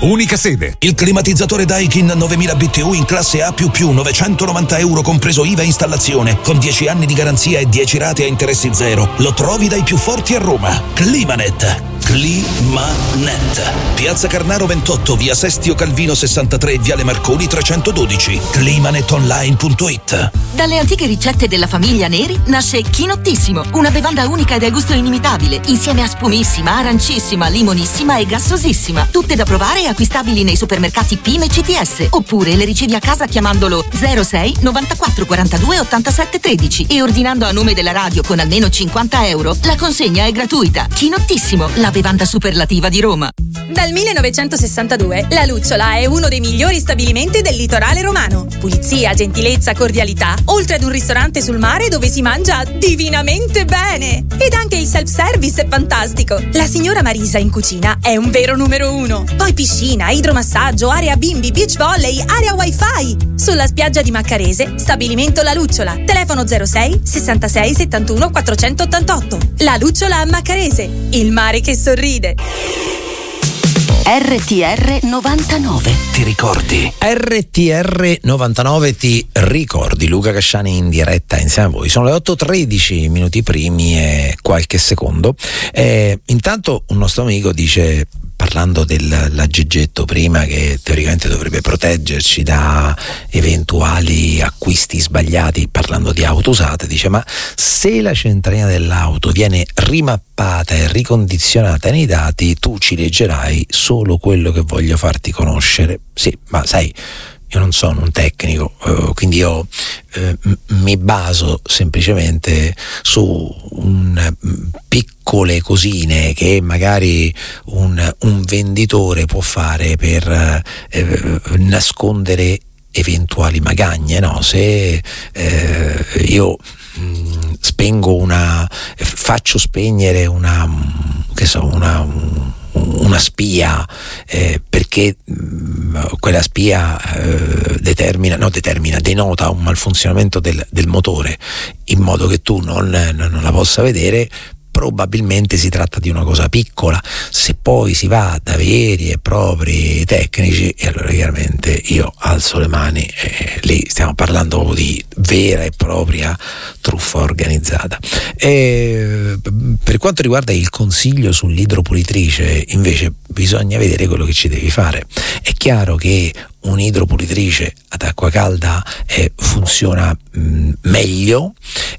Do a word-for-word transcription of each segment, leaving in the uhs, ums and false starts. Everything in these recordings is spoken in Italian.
unica sede. Il climatizzatore Daikin novemila B T U in classe A++, novecentonovanta euro compreso I V A e installazione, con dieci anni di garanzia e dieci rate a interessi zero. Lo trovi dai più forti a Roma. Climanet. Climanet. Piazza Carnaro ventotto, via Sestio Calvino sessantatré e viale Marconi trecentododici. climanetonline punto it. Dalle antiche ricette della famiglia Neri nasce Chinottissimo, una bevanda unica e dal gusto inimitabile, insieme a spumissima, arancissima, limonissima e gassosissima. Tutte da provare e acquistabili nei supermercati P I M e C T S, oppure le ricevi a casa chiamandolo zero sei novantaquattro quarantadue ottantasette tredici e ordinando a nome della radio con almeno cinquanta euro. La consegna è gratuita. Chinottissimo, la bevanda superlativa di Roma. Dal millenovecentosessantadue La Lucciola è uno dei migliori stabilimenti del litorale romano. Pulizia, gentilezza, cordialità, oltre ad un ristorante sul mare dove si mangia divinamente bene. Ed anche il self-service è fantastico. La signora Marisa in cucina è un vero numero uno. Poi piscina, idromassaggio, area bimbi, beach volley, area wifi. Sulla spiaggia di Maccarese, stabilimento La Lucciola. Telefono zero sei sessantasei settantuno quattrocentottantotto. La Lucciola a Maccarese. Il mare che sorride. R T R novantanove. Ti ricordi? R T R novantanove ti ricordi. Luca Casciani in diretta insieme a voi. Sono le otto e tredici, minuti primi e qualche secondo. Eh, intanto un nostro amico dice, parlando dell'aggeggetto prima, che teoricamente dovrebbe proteggerci da eventuali acquisti sbagliati, parlando di auto usate, dice: ma se la centralina dell'auto viene rimappata e ricondizionata nei dati, tu ci leggerai solo quello che voglio farti conoscere. Sì, ma sai, io non sono un tecnico, eh, quindi io eh, m- mi baso semplicemente su un piccole cosine che magari un, un venditore può fare per eh, nascondere eventuali magagne, no? Se eh, io mh, spengo una, faccio spegnere una, che so, una una spia eh, perché mh, quella spia eh, determina, no determina, denota un malfunzionamento del, del motore, in modo che tu non, non la possa vedere, probabilmente si tratta di una cosa piccola. Se poi si va da veri e propri tecnici, e allora chiaramente io alzo le mani, e lì stiamo parlando proprio di vera e propria truffa organizzata. E per quanto riguarda il consiglio sull'idropulitrice, invece bisogna vedere quello che ci devi fare. È chiaro che un'idropulitrice ad acqua calda eh, funziona mh, meglio,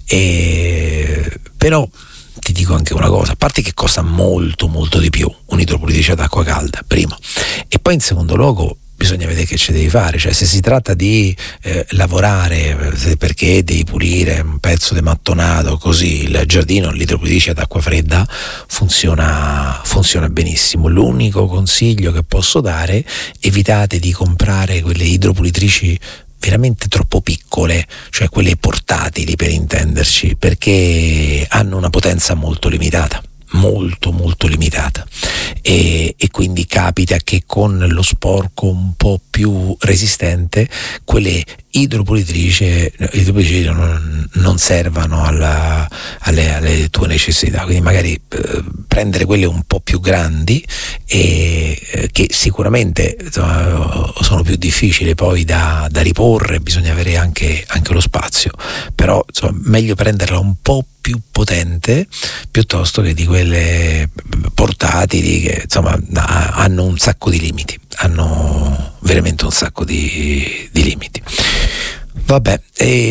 eh, però ti dico anche una cosa: a parte che costa molto molto di più un'idropulitrice ad acqua calda, primo, e poi in secondo luogo bisogna vedere che ci devi fare. Cioè, se si tratta di eh, lavorare perché devi pulire un pezzo di mattonato, così il giardino, l'idropulitrice ad acqua fredda funziona funziona benissimo. L'unico consiglio che posso dare: evitate di comprare quelle idropulitrici veramente troppo piccole, cioè quelle portatili per intenderci, perché hanno una potenza molto limitata, molto molto limitata, e, e quindi capita che con lo sporco un po' più resistente quelle idropulitrici, idropulitrici non, non servano alla, alle, alle tue necessità. Quindi magari eh, prendere quelle un po' più grandi, e eh, che sicuramente insomma, sono più difficili poi da, da riporre, bisogna avere anche, anche lo spazio, però insomma meglio prenderla un po' più potente piuttosto che di quelle portatili che insomma hanno un sacco di limiti, hanno veramente un sacco di, di limiti. Vabbè, e,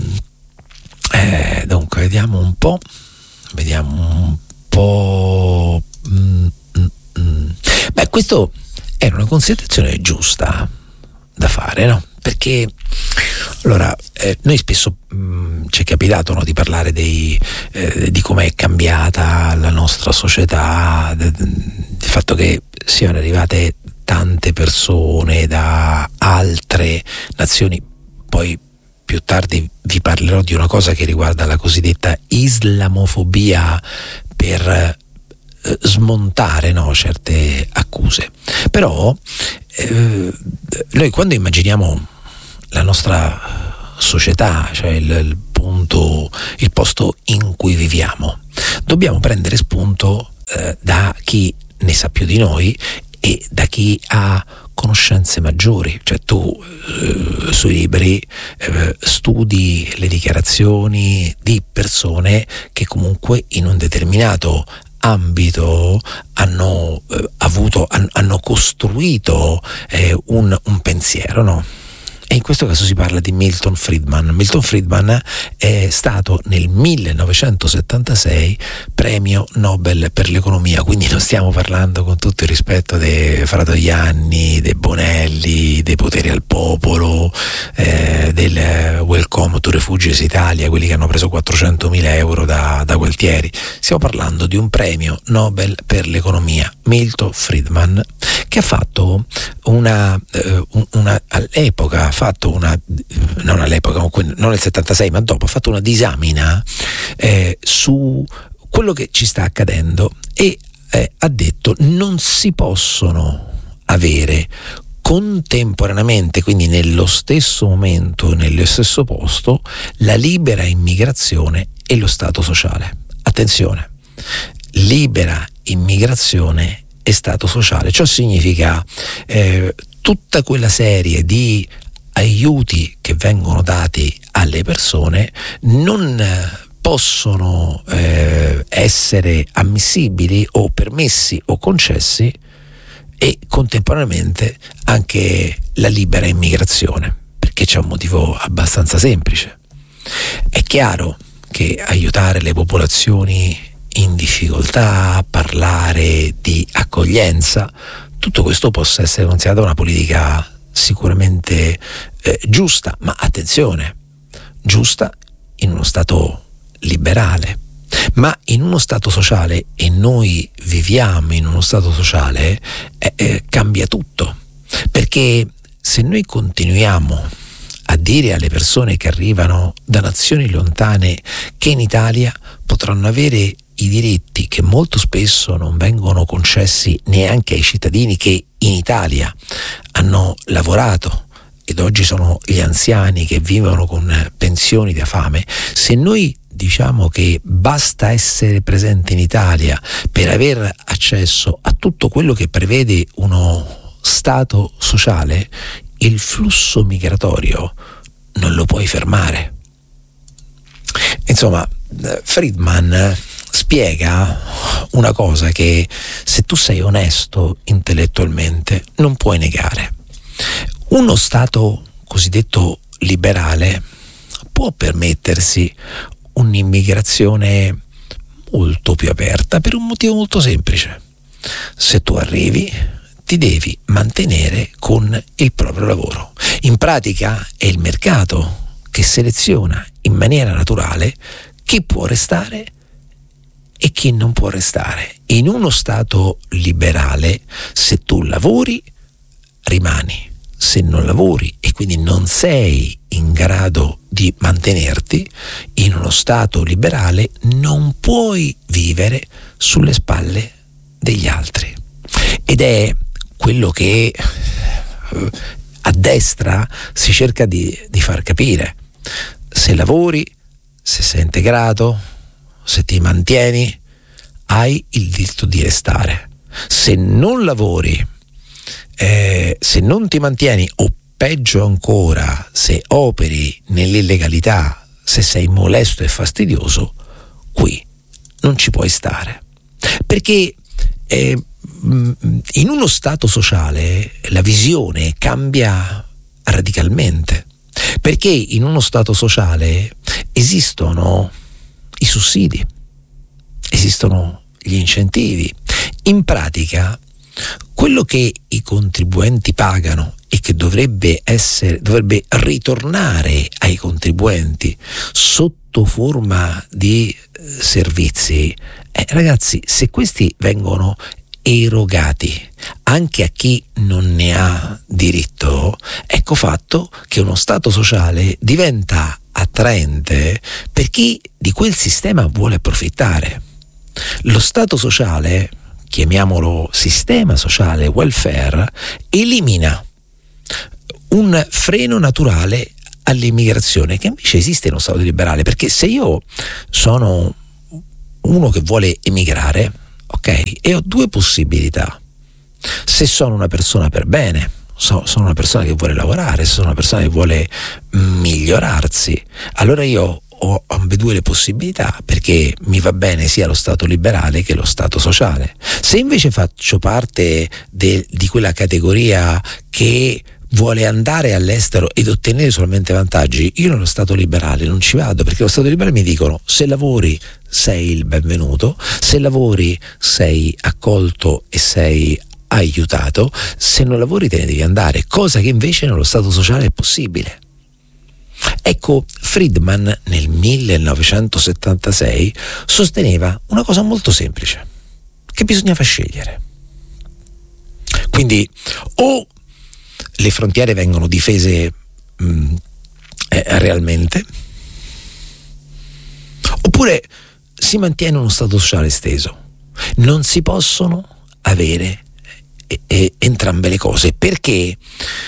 eh, dunque vediamo un po', vediamo un po'. Mm, mm, mm. Beh, questo era una considerazione giusta da fare, no? Perché allora eh, noi spesso mh, ci è capitato, no, di parlare dei, eh, di come è cambiata la nostra società, del, del fatto che siano arrivate tante persone da altre nazioni. Poi più tardi vi parlerò di una cosa che riguarda la cosiddetta islamofobia, per eh, smontare, no, certe accuse. Però eh, noi quando immaginiamo la nostra società, cioè il, il punto, il posto in cui viviamo, dobbiamo prendere spunto eh, da chi ne sa più di noi e da chi ha conoscenze maggiori. Cioè tu eh, sui libri eh, studi le dichiarazioni di persone che comunque in un determinato ambito hanno eh, avuto han, hanno costruito eh, un, un pensiero, no? E in questo caso si parla di Milton Friedman. Milton Friedman è stato nel millenovecentosettantasei premio Nobel per l'economia, quindi non stiamo parlando, con tutto il rispetto, dei Fratoianni, dei Bonelli, dei Poteri al Popolo, eh, del Welcome to Refugees Italia, quelli che hanno preso quattrocentomila euro da, da Gualtieri. Stiamo parlando di un premio Nobel per l'economia, Milton Friedman, che ha fatto una, eh, una all'epoca ha fatto una, non all'epoca, non nel settantasei, ma dopo, ha fatto una disamina eh, su quello che ci sta accadendo e eh, ha detto: non si possono avere contemporaneamente, quindi nello stesso momento, nello stesso posto, la libera immigrazione e lo stato sociale. Attenzione, libera immigrazione e stato sociale. Ciò significa eh, tutta quella serie di aiuti che vengono dati alle persone non possono eh, essere ammissibili o permessi o concessi, e contemporaneamente anche la libera immigrazione, perché c'è un motivo abbastanza semplice. È chiaro che aiutare le popolazioni in difficoltà, parlare di accoglienza, tutto questo possa essere considerato una politica sicuramente eh, giusta, ma attenzione, giusta in uno stato liberale. Ma in uno stato sociale, e noi viviamo in uno stato sociale, eh, eh, cambia tutto, perché se noi continuiamo a dire alle persone che arrivano da nazioni lontane che in Italia potranno avere i diritti che molto spesso non vengono concessi neanche ai cittadini che in Italia hanno lavorato ed oggi sono gli anziani che vivono con pensioni da fame, se noi diciamo che basta essere presente in Italia per aver accesso a tutto quello che prevede uno stato sociale, il flusso migratorio non lo puoi fermare. Insomma, Friedman spiega una cosa che, se tu sei onesto intellettualmente, non puoi negare. Uno stato cosiddetto liberale può permettersi un'immigrazione molto più aperta per un motivo molto semplice: se tu arrivi ti devi mantenere con il proprio lavoro. In pratica è il mercato che seleziona in maniera naturale chi può restare e chi non può restare. In uno stato liberale, se tu lavori, rimani. Se non lavori e quindi non sei in grado di mantenerti, in uno stato liberale non puoi vivere sulle spalle degli altri. Ed è quello che eh, a destra si cerca di, di far capire. Se lavori, se sei integrato, se ti mantieni, hai il diritto di restare. Se non lavori, eh, se non ti mantieni, o peggio ancora, se operi nell'illegalità, se sei molesto e fastidioso, qui non ci puoi stare. Perché eh, in uno stato sociale la visione cambia radicalmente, perché in uno stato sociale esistono i sussidi, esistono gli incentivi. In pratica, quello che i contribuenti pagano e che dovrebbe essere, dovrebbe ritornare ai contribuenti sotto forma di eh, servizi, eh, ragazzi, se questi vengono erogati anche a chi non ne ha diritto, ecco fatto che uno stato sociale diventa attraente per chi di quel sistema vuole approfittare. Lo stato sociale, chiamiamolo sistema sociale, welfare, elimina un freno naturale all'immigrazione che invece esiste in uno stato liberale, perché se io sono uno che vuole emigrare, ok, e ho due possibilità, Se sono una persona per bene, so, sono una persona che vuole lavorare, se sono una persona che vuole migliorarsi, allora io ho ambedue le possibilità, perché mi va bene sia lo stato liberale che lo stato sociale. Se invece faccio parte de, di quella categoria che vuole andare all'estero ed ottenere solamente vantaggi, io nello stato liberale non ci vado, perché lo stato liberale mi dicono: se lavori sei il benvenuto, se lavori sei accolto e sei aiutato, se non lavori te ne devi andare, cosa che invece nello stato sociale è possibile. Ecco, Friedman nel millenovecentosettantasei sosteneva una cosa molto semplice, che bisognava scegliere. Quindi o le frontiere vengono difese mh, eh, realmente, oppure si mantiene uno stato sociale esteso. Non si possono avere eh, eh, entrambe le cose, perché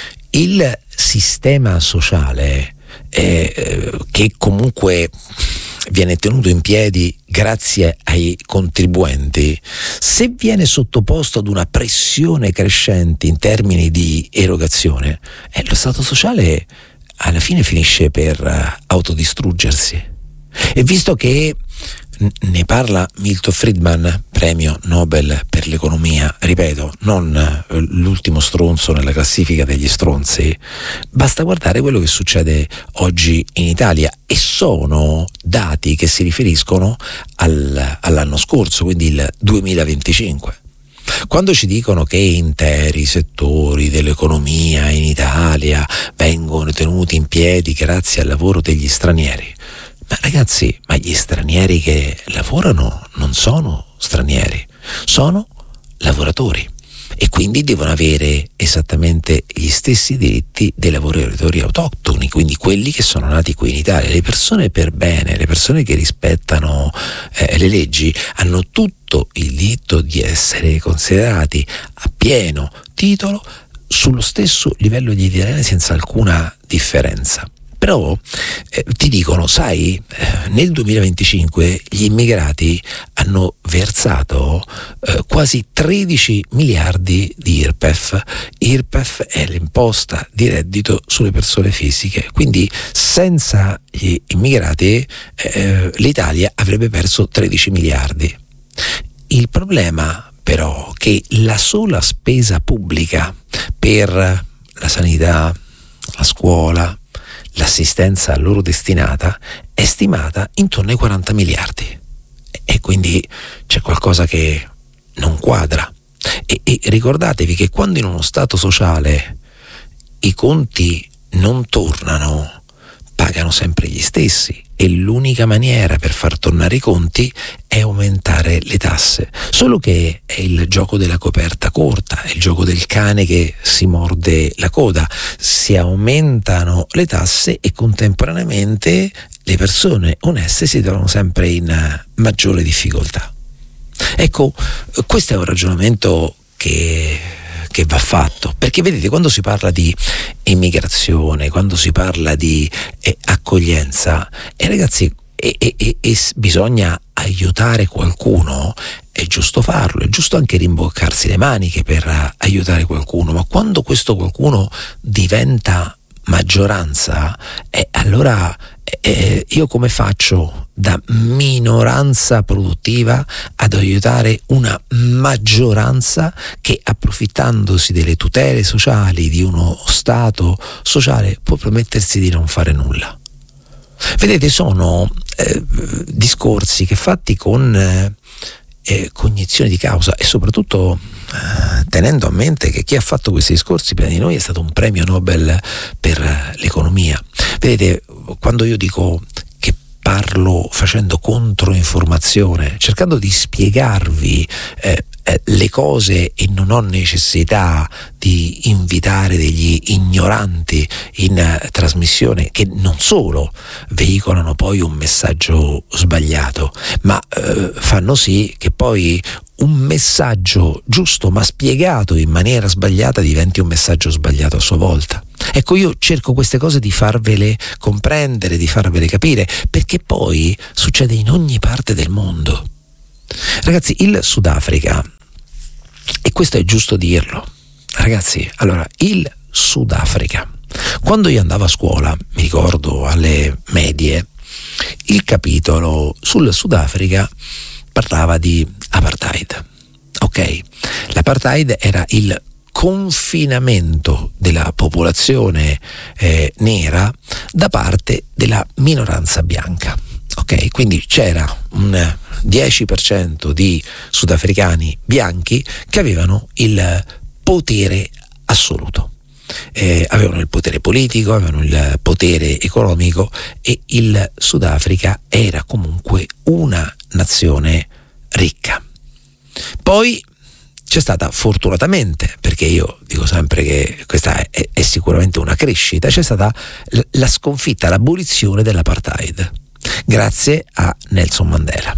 il sistema sociale eh, che comunque viene tenuto in piedi grazie ai contribuenti, se viene sottoposto ad una pressione crescente in termini di erogazione, eh, lo stato sociale alla fine finisce per uh, autodistruggersi. E visto che ne parla Milton Friedman, premio Nobel per l'economia, ripeto, non l'ultimo stronzo nella classifica degli stronzi, basta guardare quello che succede oggi in Italia, e sono dati che si riferiscono al, all'anno scorso, quindi il duemilaventicinque. Quando ci dicono che interi settori dell'economia in Italia vengono tenuti in piedi grazie al lavoro degli stranieri, ma ragazzi, ma gli stranieri che lavorano non sono stranieri, sono lavoratori, e quindi devono avere esattamente gli stessi diritti dei lavoratori autoctoni, quindi quelli che sono nati qui in Italia. Le persone per bene, le persone che rispettano eh, le leggi hanno tutto il diritto di essere considerati a pieno titolo sullo stesso livello di italiani, senza alcuna differenza. Però eh, ti dicono, sai, eh, nel duemilaventicinque gli immigrati hanno versato eh, quasi tredici miliardi di I R P E F. I R P E F è l'imposta di reddito sulle persone fisiche, quindi senza gli immigrati eh, l'Italia avrebbe perso tredici miliardi. Il problema però è che la sola spesa pubblica per la sanità, la scuola, l'assistenza a loro destinata è stimata intorno ai quaranta miliardi, e quindi c'è qualcosa che non quadra. E, e ricordatevi che quando in uno stato sociale i conti non tornano, pagano sempre gli stessi, e l'unica maniera per far tornare i conti è aumentare le tasse. Solo che è il gioco della coperta corta, è il gioco del cane che si morde la coda. Si aumentano le tasse e contemporaneamente le persone oneste si trovano sempre in maggiore difficoltà. Ecco, questo è un ragionamento che che va fatto, perché vedete, quando si parla di immigrazione, quando si parla di eh, accoglienza, e eh, ragazzi, e, e, e, e bisogna aiutare qualcuno, è giusto farlo, è giusto anche rimboccarsi le maniche per uh, aiutare qualcuno, ma quando questo qualcuno diventa maggioranza, eh, allora eh, io come faccio da minoranza produttiva ad aiutare una maggioranza che, approfittandosi delle tutele sociali di uno stato sociale, può permettersi di non fare nulla? Vedete, sono eh, discorsi che, fatti con eh, eh, cognizione di causa, e soprattutto eh, tenendo a mente che chi ha fatto questi discorsi prima di noi è stato un premio Nobel per eh, l'economia. Vedete, quando io dico che parlo facendo controinformazione, cercando di spiegarvi eh, eh, le cose, e non ho necessità di invitare degli ignoranti in eh, trasmissione, che non solo veicolano poi un messaggio sbagliato, ma eh, fanno sì che poi un messaggio giusto ma spiegato in maniera sbagliata diventi un messaggio sbagliato a sua volta. Ecco, io cerco queste cose di farvele comprendere, di farvele capire, perché poi succede in ogni parte del mondo. Ragazzi, il Sudafrica E questo è giusto dirlo. Ragazzi, allora, il Sudafrica. Quando io andavo a scuola, mi ricordo alle medie, il capitolo sul Sudafrica parlava di apartheid. Ok, l'apartheid era il confinamento della popolazione eh, nera da parte della minoranza bianca. Ok, quindi c'era un dieci per cento di sudafricani bianchi che avevano il potere assoluto. Eh, avevano il potere politico, avevano il potere economico, e il Sudafrica era comunque una nazione ricca. Poi c'è stata, fortunatamente, perché io dico sempre che questa è, è sicuramente una crescita, c'è stata la sconfitta, l'abolizione dell'apartheid grazie a Nelson Mandela.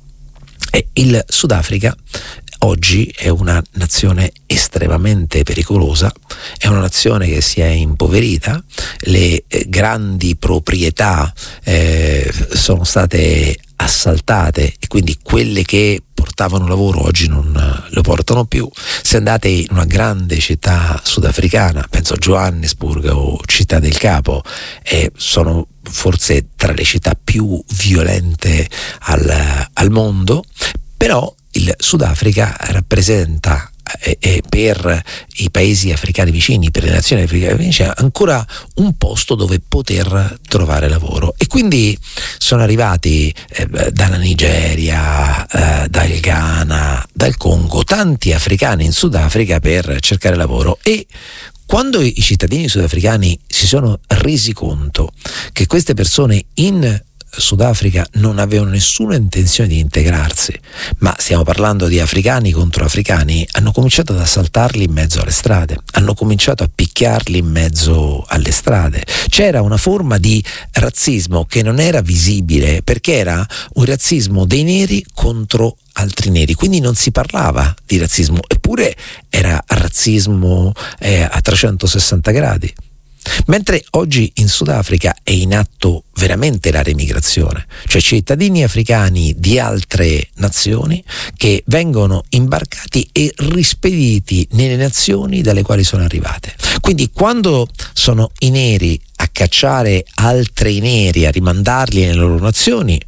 E il Sudafrica oggi è una nazione estremamente pericolosa, è una nazione che si è impoverita, le eh, grandi proprietà eh, sono state assaltate e quindi quelle che portavano lavoro oggi non lo portano più. Se andate in una grande città sudafricana, penso a Johannesburg o Città del Capo, eh, sono forse tra le città più violente al, al mondo, però il Sudafrica rappresenta eh, eh, per i paesi africani vicini, per le nazioni africane vicine, ancora un posto dove poter trovare lavoro. E quindi sono arrivati eh, dalla Nigeria, eh, dal Ghana, dal Congo, tanti africani in Sudafrica per cercare lavoro. E quando i cittadini sudafricani si sono resi conto che queste persone in Sudafrica non avevano nessuna intenzione di integrarsi, ma stiamo parlando di africani contro africani, hanno cominciato ad assaltarli in mezzo alle strade, hanno cominciato a picchiarli in mezzo alle strade. C'era una forma di razzismo che non era visibile, perché era un razzismo dei neri contro altri neri, quindi non si parlava di razzismo, eppure era razzismo eh, a trecentosessanta gradi. Mentre oggi in Sudafrica è in atto veramente la remigrazione, cioè cittadini africani di altre nazioni che vengono imbarcati e rispediti nelle nazioni dalle quali sono arrivate. Quindi quando sono i neri a cacciare altri neri, a rimandarli nelle loro nazioni,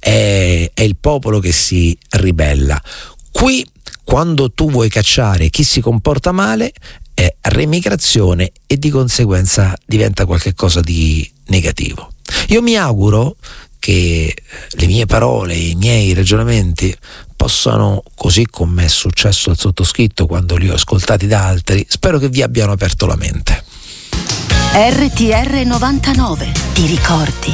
è, è il popolo che si ribella. Qui, quando tu vuoi cacciare chi si comporta male, è remigrazione e di conseguenza diventa qualcosa di negativo. Io mi auguro che le mie parole, i miei ragionamenti possano, così come è successo al sottoscritto quando li ho ascoltati da altri, spero che vi abbiano aperto la mente. R T R novantanove, ti ricordi?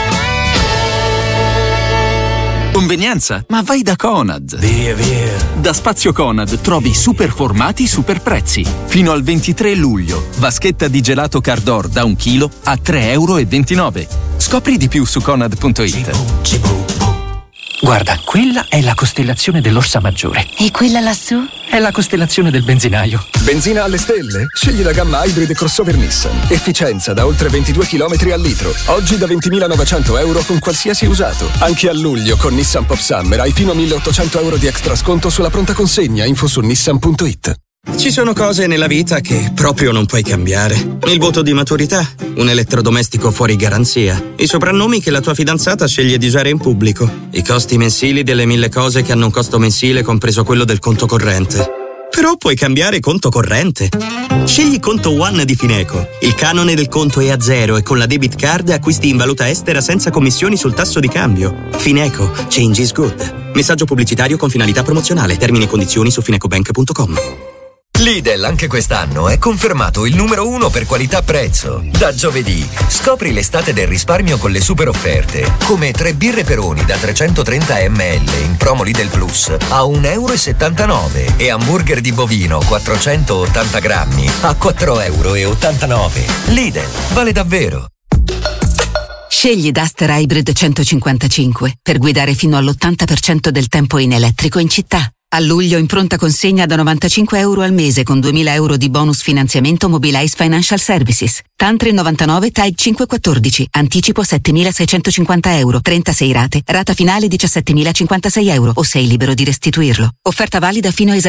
Convenienza? Ma vai da Conad! Via, via! Da Spazio Conad trovi super formati, super prezzi. Fino al ventitré luglio, vaschetta di gelato Cardor da un chilo a tre e ventinove euro. Scopri di più su conad punto it. Guarda, quella è la costellazione dell'Orsa Maggiore. E quella lassù? È la costellazione del benzinaio. Benzina alle stelle? Scegli la gamma Hybrid e crossover Nissan. Efficienza da oltre ventidue chilometri al litro. Oggi da ventimilanovecento euro con qualsiasi usato. Anche a luglio con Nissan Pop Summer hai fino a milleottocento euro di extra sconto sulla pronta consegna. Info su nissan punto it. Ci sono cose nella vita che proprio non puoi cambiare. Il voto di maturità, un elettrodomestico fuori garanzia, i soprannomi che la tua fidanzata sceglie di usare in pubblico, i costi mensili delle mille cose che hanno un costo mensile compreso quello del conto corrente. Però puoi cambiare conto corrente. Scegli Conto One di Fineco. Il canone del conto è a zero e con la debit card acquisti in valuta estera senza commissioni sul tasso di cambio. Fineco, change is good. Messaggio pubblicitario con finalità promozionale. Termini e condizioni su finecobank punto com. Lidl anche quest'anno è confermato il numero uno per qualità-prezzo. Da giovedì scopri l'estate del risparmio con le super offerte, come tre birre Peroni da trecentotrenta millilitri in promo Lidl Plus a un euro e settantanove e hamburger di bovino quattrocentottanta grammi a quattro euro e ottantanove. Lidl, vale davvero. Scegli Duster Hybrid centocinquantacinque per guidare fino all'ottanta per cento del tempo in elettrico in città. A luglio in pronta consegna da novantacinque euro al mese con duemila euro di bonus finanziamento Mobilize Financial Services. Tantri novantanove Type cinquecentoquattordici. Anticipo settemilaseicentocinquanta euro. trentasei rate. Rata finale diciassettemilacinquantasei euro. O sei libero di restituirlo. Offerta valida fino a esaurito.